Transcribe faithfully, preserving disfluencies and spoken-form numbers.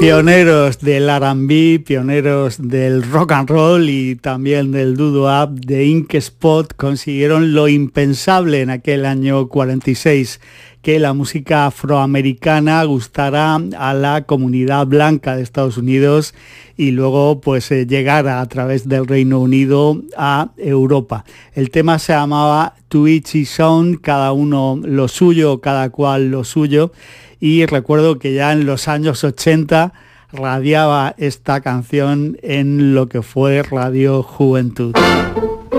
Pioneros del R and B, pioneros del rock and roll y también del doo-wop de Ink Spot consiguieron lo impensable en aquel año cuarenta y seis, que la música afroamericana gustara a la comunidad blanca de Estados Unidos y luego pues eh, llegara a través del Reino Unido a Europa. El tema se llamaba To Each His Own, cada uno lo suyo, cada cual lo suyo. Y recuerdo que ya en los años ochenta radiaba esta canción en lo que fue Radio Juventud.